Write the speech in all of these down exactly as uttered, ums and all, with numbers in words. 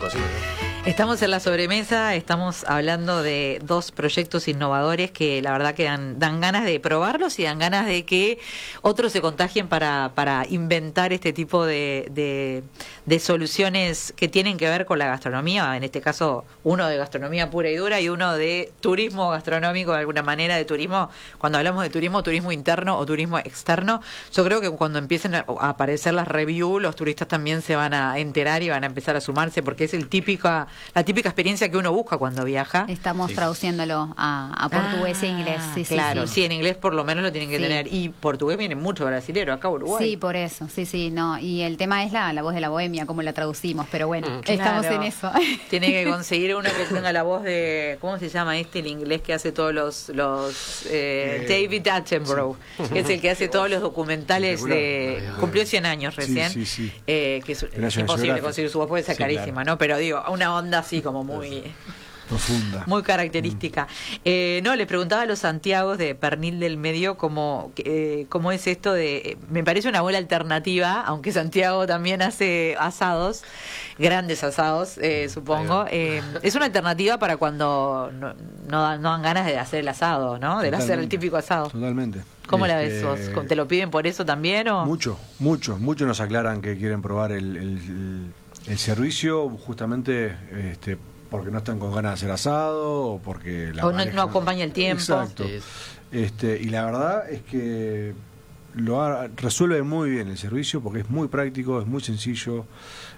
imposible, ¿no? Estamos en la sobremesa, estamos hablando de dos proyectos innovadores que la verdad que dan, dan ganas de probarlos y dan ganas de que otros se contagien para, para inventar este tipo de, de, de soluciones que tienen que ver con la gastronomía, en este caso uno de gastronomía pura y dura y uno de turismo gastronómico de alguna manera, de turismo, cuando hablamos de turismo, turismo interno o turismo externo, yo creo que cuando empiecen a aparecer las reviews, los turistas también se van a enterar y van a empezar a sumarse porque es el típica la típica experiencia que uno busca cuando viaja. Estamos sí. traduciéndolo a, a portugués ah, e inglés. Sí, claro, sí, sí, en inglés por lo menos lo tienen que sí. tener. Y portugués viene mucho brasilero acá a Uruguay. Sí, por eso, sí, sí, no. Y el tema es la, la voz de la bohemia, cómo la traducimos, pero bueno, mm, estamos claro. en eso. Tiene que conseguir uno que tenga la voz de, ¿cómo se llama este? El inglés que hace todos los, los eh, eh, David Attenborough, sí. que es el que hace todos los documentales de... Cumplió cien años recién, sí, sí, sí. Eh, que es, es imposible conseguir su voz, puede ser sí, carísima, claro. ¿no? Pero digo, una onda así como muy... profunda, muy característica. Eh, no, le preguntaba a los Santiagos de Pernil del Medio cómo, eh, cómo es esto de... Me parece una buena alternativa, aunque Santiago también hace asados, grandes asados, eh, supongo. Eh, es una alternativa para cuando no, no, dan, no dan ganas de hacer el asado, ¿no? De hacer el típico asado. Totalmente. ¿Cómo este, la ves vos? ¿Te lo piden por eso también o...? Mucho, mucho. Muchos nos aclaran que quieren probar el, el, el servicio justamente... este porque no están con ganas de hacer asado o porque la o no, no acompaña el tiempo. Exacto. Sí. Este, y la verdad es que lo ha, resuelve muy bien el servicio porque es muy práctico, es muy sencillo,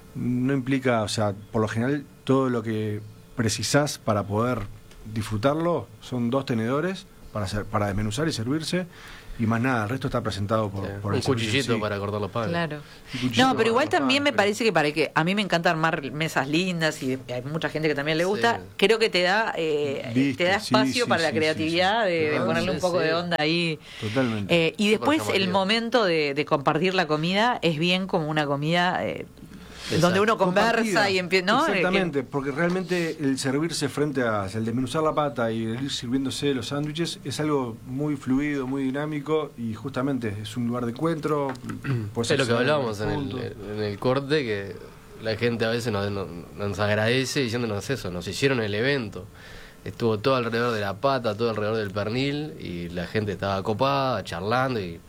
no implica, o sea, por lo general todo lo que precisás para poder disfrutarlo son dos tenedores para hacer, para desmenuzar y servirse. Y más nada, el resto está presentado por, sí, por un el cuchillito sí. para cortar los panes. Claro. No, pero igual también me parece que para que a mí me encanta armar mesas lindas y hay mucha gente que también le gusta. Sí. Creo que te da eh, Viste, te da espacio sí, para sí, la creatividad sí, sí. De, de ponerle un poco sí. de onda ahí. Totalmente. Eh, y después el momento de, de compartir la comida es bien como una comida eh, Exacto. donde uno conversa y empieza, ¿no? Exactamente, porque realmente el servirse frente a el desmenuzar la pata y el ir sirviéndose los sándwiches es algo muy fluido, muy dinámico y justamente es un lugar de encuentro. Es lo que hablábamos en el, en el corte, que la gente a veces nos, nos, nos agradece diciéndonos eso, nos hicieron el evento. Estuvo todo alrededor de la pata, todo alrededor del pernil y la gente estaba copada, charlando y...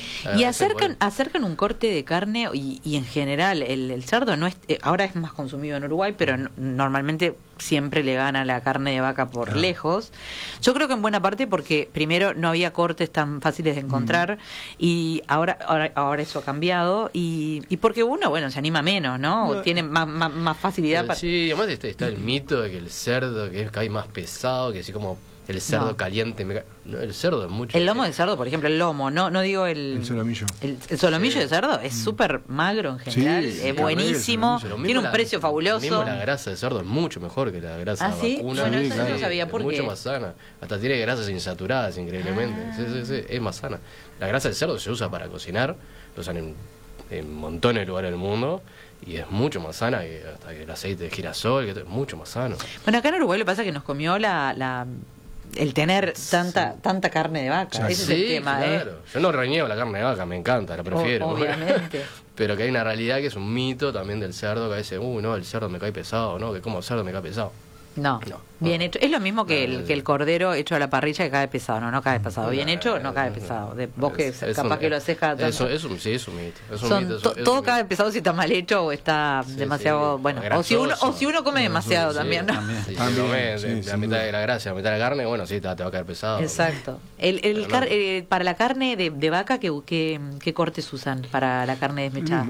Y acercan acercan un corte de carne y, y en general el, el cerdo no es eh, ahora es más consumido en Uruguay, pero no, normalmente siempre le gana la carne de vaca por claro. lejos. Yo creo que en buena parte porque primero no había cortes tan fáciles de encontrar mm. y ahora, ahora ahora eso ha cambiado y, y porque uno, bueno, se anima menos, ¿no? no. Tiene más, más, más facilidad. Para... Sí, además está, está el mito de que el cerdo que es que hay más pesado, que así como... El cerdo no. caliente, me... no, el cerdo es mucho. El lomo de cerdo, por ejemplo, el lomo, no no digo el... El solomillo. El, el solomillo sí. de cerdo es súper magro en general, sí, es sí, buenísimo, tiene un la, precio fabuloso. Mismo la grasa de cerdo es mucho mejor que la grasa ¿Ah, sí? vacuna. Bueno, sí, eso claro. no sabía por es qué. mucho más sana. Hasta tiene grasas insaturadas, increíblemente. Ah. Sí, sí, sí, es más sana. La grasa del cerdo se usa para cocinar, lo usan en, en montones de lugares del mundo. Y es mucho más sana que hasta que el aceite de girasol, que es mucho más sano. Bueno, acá en Uruguay lo que pasa es que nos comió la... la el tener tanta sí. tanta carne de vaca, ese sí, es el tema, claro. ¿eh? Yo no reniego la carne de vaca, me encanta, la prefiero. O, obviamente. Pero que hay una realidad que es un mito también del cerdo, que a veces, uh, no, el cerdo me cae pesado, no, que como cerdo me cae pesado. No, no, bien no. hecho. Es lo mismo que el, que el cordero hecho a la parrilla que cae pesado. No, no cae pesado. Bien hecho, no cae pesado. De, vos que es, capaz un, que lo haces cada tanto. Eso, eso, sí, es un mito. Es un Son, mito to, todo cae pesado si está mal hecho o está sí, demasiado... Sí, bueno, o si, uno, o si uno come demasiado sí, también, ¿no? También, sí, también, también, sí, sí, la mitad de la grasa, la mitad de la carne, bueno, sí, te, te va a caer pesado. Exacto. El, el car, eh, para la carne de, de vaca, ¿qué, qué, ¿qué cortes usan para la carne desmechada?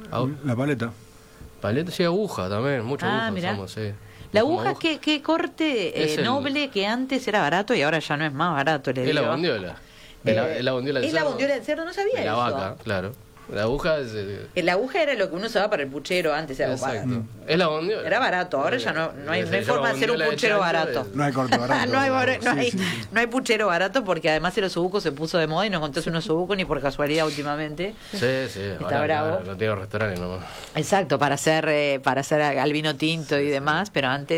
La paleta. Paleta, sí, aguja también, mucha ah, aguja mirá. usamos, sí. La aguja, ¿qué, qué corte eh, el... noble que antes era barato y ahora ya no es más barato? Le es digo. la bondiola. Eh, la, es la bondiola del ¿Es cerdo. la bondiola del cerdo? No sabía de la eso. vaca, claro. La aguja es... Eh... La aguja era lo que uno usaba para el puchero antes. Era Exacto. Barato. Es la bondiola. Era barato, ahora ya no, no hay, no hay forma de hacer un puchero barato. No hay corte barato. no, hay, no, sí, hay, sí. no hay puchero barato porque además el osobuco se puso de moda y no encontrás un osobuco ni por casualidad últimamente. Sí, sí. Está ahora, bravo. Ahora, no tengo restaurantes nomás. Exacto, para hacer, eh, para hacer al vino tinto y demás, pero antes...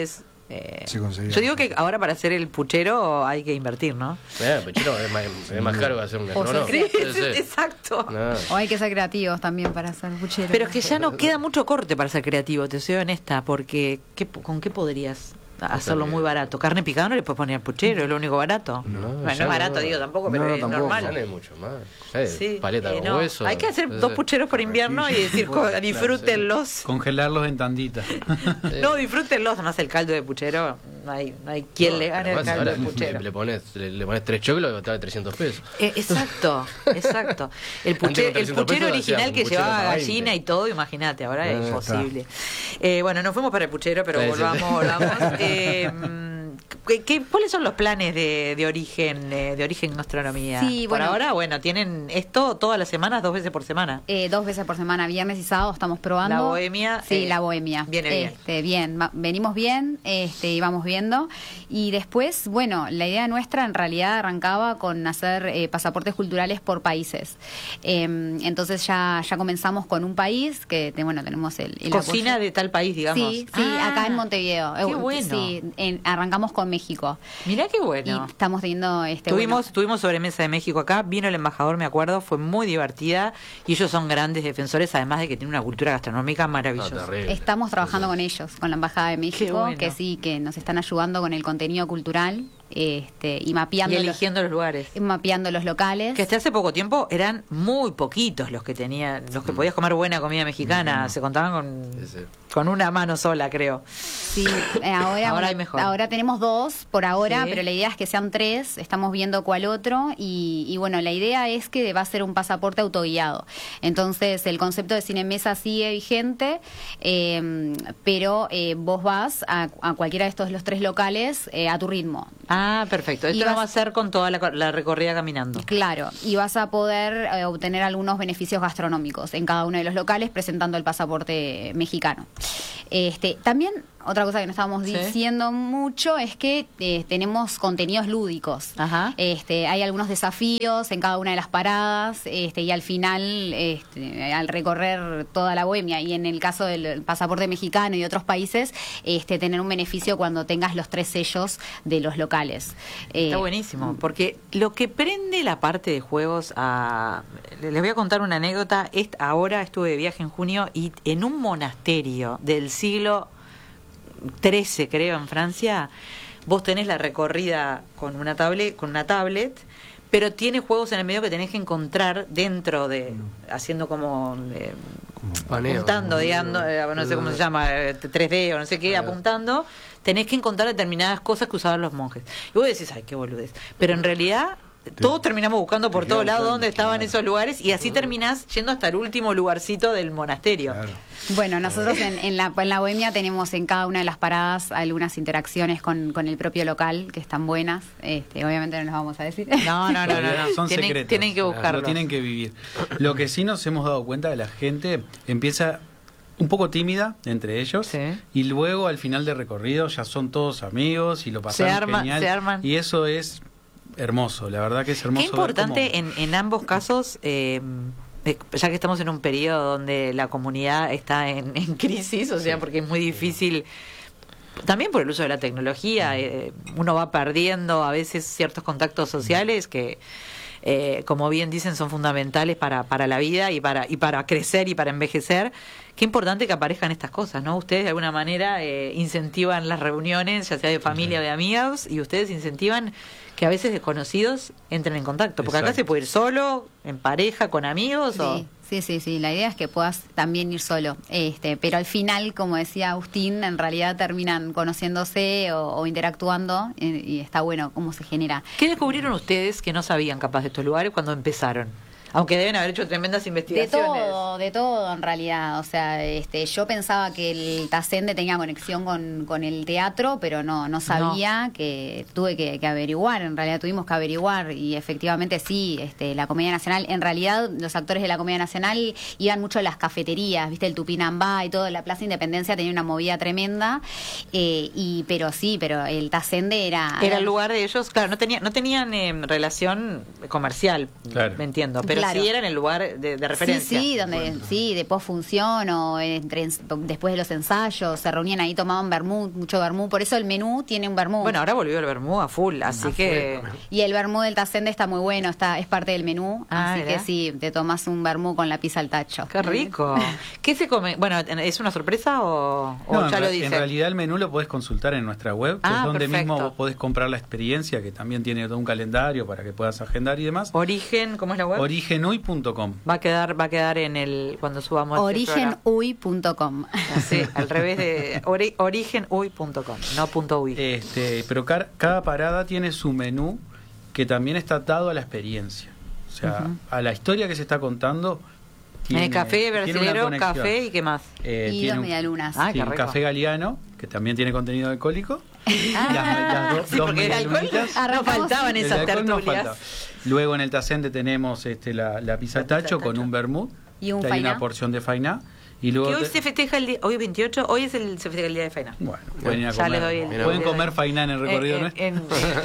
Eh, Se conseguía. yo digo que ahora para hacer el puchero hay que invertir, ¿no? Eh, el puchero es más, es más caro que hacer un O sea, gastronomo. Sí, Sí, sí. exacto. No. O hay que ser creativos también para hacer puchero. Pero es que ya no queda mucho corte para ser creativo, te soy honesta, porque ¿qué, ¿con qué podrías hacerlo muy barato? Carne picada no le puedes poner puchero, es lo único barato. No, bueno, no ya es barato, no. digo, tampoco, No, pero no, es tampoco. Ya normal. no hay mucho más. Eh, Sí, paleta eh, con no. hueso. Hay que hacer Entonces, dos pucheros por invierno y decir, jo, disfrútenlos. Congelarlos en tanditas. sí. No, disfrútenlos. Además, el caldo de puchero, no hay, no hay quien No, le gane el además, caldo ahora de puchero. Le, le pones, le, le pones tres choclos y va a estar de trescientos pesos. Eh, exacto, exacto. El, puche- Antes con el trescientos puchero pesos original hacías que un puchero llevaba para gallina veinte. y todo, imagínate, ahora Eh, es está. imposible. Eh, bueno, nos fuimos para el puchero, pero Sí, sí. volvamos, volvamos. Eh, ¿qué, qué, ¿Cuáles son los planes de, de origen de, de origen gastronomía? Sí, por bueno. ahora, bueno, tienen esto todas las semanas, dos veces por semana. Eh, dos veces por semana, viernes y sábado, estamos probando. La bohemia, Sí, eh, la bohemia. viene bien. Este, bien, va- venimos bien, este, y vamos viendo. Y después, bueno, la idea nuestra en realidad arrancaba con hacer eh, pasaportes culturales por países. Eh, entonces ya, ya comenzamos con un país que, te- bueno, tenemos el, el Cocina apoyo. de tal país, digamos. Sí, sí, Ah, acá en Montevideo. Qué Eh, bueno. Sí, en- arrancamos con México. Mirá qué bueno. Y estamos teniendo este Tuvimos, bueno, tuvimos sobremesa de México acá, vino el embajador, me acuerdo, fue muy divertida y ellos son grandes defensores, además de que tienen una cultura gastronómica No, maravillosa. terrible. Estamos trabajando con ellos, con la Embajada de México, bueno. que sí, que nos están ayudando con el contenido cultural, este, y mapeando y los, eligiendo los lugares. mapeando los locales. Que hasta hace poco tiempo eran muy poquitos los que tenían, los que podías comer buena comida mexicana, se contaban con, Sí, sí. con una mano sola, creo. Sí, eh, ahora, Ahora hay bueno, mejor. ahora tenemos dos por ahora, Sí. pero la idea es que sean tres, estamos viendo cuál otro, y, y bueno, la idea es que va a ser un pasaporte autoguiado. Entonces, el concepto de cine en mesa sigue vigente, eh, pero eh, vos vas a, a cualquiera de estos los tres locales eh, a tu ritmo. Ah, perfecto. Y Esto lo vas- vamos a hacer con toda la, la recorrida caminando. Claro, y vas a poder eh, obtener algunos beneficios gastronómicos en cada uno de los locales presentando el pasaporte mexicano. Este, también otra cosa que no estábamos Sí. diciendo mucho es que eh, tenemos contenidos lúdicos. Ajá. Este, hay algunos desafíos en cada una de las paradas, este, y al final, este, al recorrer toda la bohemia, y en el caso del pasaporte mexicano y otros países, este, tener un beneficio cuando tengas los tres sellos de los locales. Está Eh, buenísimo, porque lo que prende la parte de juegos a... Les voy a contar una anécdota. Est- Ahora estuve de viaje en junio y en un monasterio del siglo trece, creo, en Francia, vos tenés la recorrida con una tablet, con una tablet, pero tiene juegos en el medio que tenés que encontrar dentro de, haciendo como... eh, Paneo. apuntando, digamos, eh, no sé cómo se llama, eh, tres D o no sé qué, apuntando, tenés que encontrar determinadas cosas que usaban los monjes. Y vos decís, ay, qué boludez. Pero en realidad, todos terminamos buscando por te todos queda lados buscando, dónde estaban claro. esos lugares y así terminás yendo hasta el último lugarcito del monasterio. Claro. Bueno, nosotros en, en, la, en la bohemia tenemos en cada una de las paradas algunas interacciones con, con el propio local que están buenas. Este, obviamente no las vamos a decir. No, no, no, no. no. Son tienen, secretos. tienen que buscarlo. Lo tienen que vivir. Lo que sí nos hemos dado cuenta de la gente empieza un poco tímida entre ellos Sí. y luego al final del recorrido ya son todos amigos y lo pasan Se arma- genial. se arman. Y eso es hermoso, la verdad que es hermoso. Qué ver importante cómo- en, en ambos casos, eh, eh, ya que estamos en un periodo donde la comunidad está en, en crisis, o sea, porque es muy difícil, también por el uso de la tecnología, eh, uno va perdiendo a veces ciertos contactos sociales que, eh, como bien dicen, son fundamentales para, para la vida y para, y para crecer y para envejecer. Qué importante que aparezcan estas cosas, ¿no? Ustedes de alguna manera eh, incentivan las reuniones, ya sea de familia o de amigos, y ustedes incentivan que a veces desconocidos entren en contacto, porque acá Exacto. se puede ir solo, en pareja, con amigos, o... Sí, sí, sí, sí. La idea es que puedas también ir solo. Este, pero al final, como decía Agustín, en realidad terminan conociéndose o, o interactuando, y, y está bueno cómo se genera. ¿Qué descubrieron ustedes que no sabían capaz de estos lugares cuando empezaron? Aunque deben haber hecho tremendas De investigaciones. todo, de todo en realidad. O sea, este, yo pensaba que el Tascende tenía conexión con, con el teatro, pero no, no sabía, que tuve que, que averiguar. En realidad tuvimos que averiguar y efectivamente sí, este, la Comedia Nacional, en realidad los actores de la Comedia Nacional iban mucho a las cafeterías, viste, el Tupinambá y todo, la Plaza Independencia tenía una movida tremenda, eh, y pero sí, pero el Tascende era... Era el lugar de ellos, claro, no, tenía, no tenían eh, relación comercial, Claro. me entiendo, pero pero Claro. sí era en el lugar de, de referencia. Sí, sí, donde, sí, de posfunción o entre, después de los ensayos, se reunían ahí, tomaban vermut, mucho vermut, por eso el menú tiene un vermut. Bueno, ahora volvió el vermú a full, así A que... full. Y el vermut del Tasende está muy bueno, está es parte del menú, Ah, así mirá. que sí, te tomas un vermut con la pizza al tacho. Qué rico. ¿Qué se come? Bueno, ¿es una sorpresa o, o No, en, ya lo re- dice? en realidad el menú lo podés consultar en nuestra web, que Ah, es donde perfecto. mismo vos podés comprar la experiencia, que también tiene todo un calendario para que puedas agendar y demás. Origen, ¿cómo es la web? origenuy punto com. Va a quedar, va a quedar en el cuando subamos este origen uy punto com. programa. Sí, al revés de ori, origenuy punto com, no punto uy. Este, pero car- cada parada tiene su menú que también está atado a la experiencia. O sea, Ujú. a la historia que se está contando. En Tiene, el café tiene una brasilero, conexión. café y qué más. Eh, Y tiene dos un- medialunas. Ah, sí, qué un rico. café galiano, que también tiene contenido alcohólico. Ah, Las- las do- sí, dos porque el alcohol medialunitas. no Arrancamos faltaban El esas alcohol no tertulias. falta. Luego en el Tasende tenemos este, la, la pizza La pizza tacho tacho. con un vermut. Y un Hay fainá. una porción de fainá. Y luego Que hoy te- se festeja el día, hoy veintiocho, hoy es el, se festeja el día de Faina. Bueno, pueden ir a Ya comer. les doy el- Mira, Pueden les doy- comer fainá en el recorrido, Eh, ¿no? eh, en-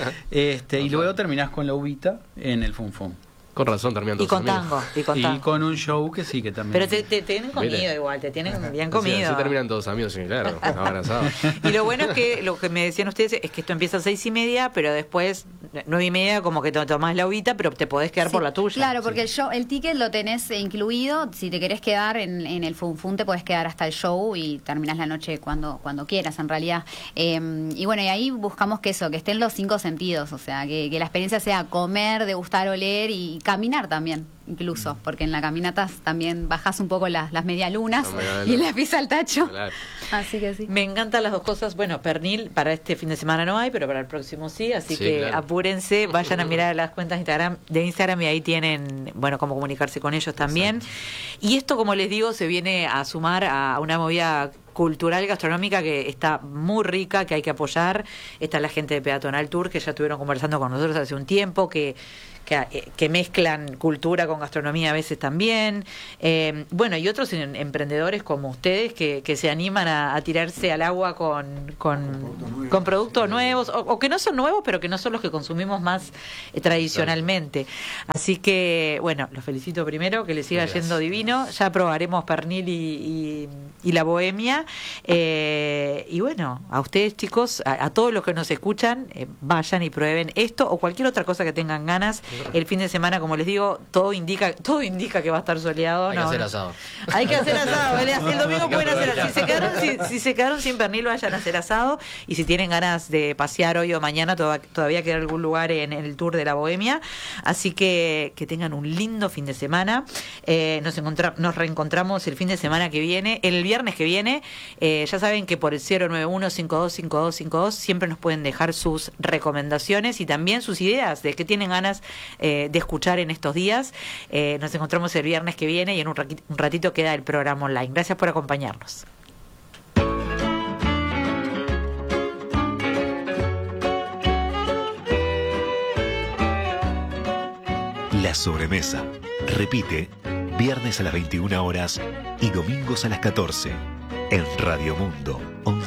Este, y luego terminás con la uvita en el Fun Fun. Con razón terminan y todos con amigos. tango, y con Y tango. con un show que sí que también. Pero te, te tienen comido Mire. igual, te tienen bien Así- comido. Así terminan todos amigos, sí, claro, abrazados. Y lo bueno es que lo que me decían ustedes es que esto empieza a seis y media, pero después nueve y media como que te tomás la uvita, pero te podés quedar Sí, por la tuya. Claro, porque el show, el ticket lo tenés incluido. Si te querés quedar en, en el Fun Fun, te podés quedar hasta el show y terminás la noche cuando, cuando quieras, en realidad. Eh, y bueno, y ahí buscamos que eso, que estén los cinco sentidos, o sea, que, que la experiencia sea comer, degustar, oler y caminar también, incluso, porque en la caminata también bajás un poco las, las medialunas Las medialunas. y la pizza al tacho. Claro. Así que sí. Me encantan las dos cosas. Bueno, pernil para este fin de semana no hay, pero para el próximo sí. Así Sí, que claro. apúrense, vayan a mirar las cuentas de Instagram, de Instagram y ahí tienen, bueno, cómo comunicarse con ellos también. Y esto, como les digo, se viene a sumar a una movida cultural gastronómica que está muy rica, que hay que apoyar. Está la gente de Peatonal Tour, que ya estuvieron conversando con nosotros hace un tiempo, que que, que mezclan cultura con gastronomía a veces también. Eh, bueno, y otros en, emprendedores como ustedes que, que se animan a, a tirarse al agua con, con, con productos nuevos, o, o que no son nuevos, pero que no son los que consumimos más eh, tradicionalmente. Así que, bueno, los felicito primero, que les siga Gracias. yendo divino. Ya probaremos pernil y, y, y la bohemia. Eh, y bueno, a ustedes, chicos, a, a todos los que nos escuchan, eh, vayan y prueben esto o cualquier otra cosa que tengan ganas. El fin de semana, como les digo, todo indica todo indica que va a estar soleado. Hay no, que hacer no. asado. Hay que hacer asado. ¿Verdad? El domingo pueden hacer asado. Si se quedaron, si, si se quedaron sin pernil, vayan a hacer asado. Y si tienen ganas de pasear hoy o mañana, toda- todavía queda algún lugar en, en el tour de la Bohemia. Así que que tengan un lindo fin de semana. Eh, nos, encontra- nos reencontramos el fin de semana que viene, el viernes que viene. Eh, ya saben que por el cero nueve uno, cinco dos cinco dos cinco dos siempre nos pueden dejar sus recomendaciones y también sus ideas de qué tienen ganas eh, de escuchar en estos días. Eh, nos encontramos el viernes que viene y en un, raqui- un ratito queda el programa online. Gracias por acompañarnos. La sobremesa. Repite, viernes a las veintiuna horas y domingos a las catorce. En Radio Mundo.